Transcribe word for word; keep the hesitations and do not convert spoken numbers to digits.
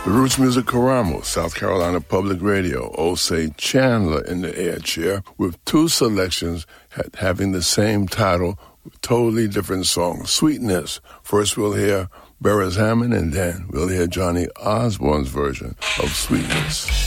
The Roots Music Karamo, South Carolina Public Radio, Osei Chandler in the air chair with two selections having the same title, totally different songs. Sweetness. First we'll hear Beres Hammond, and then we'll hear Johnny Osborne's version of Sweetness.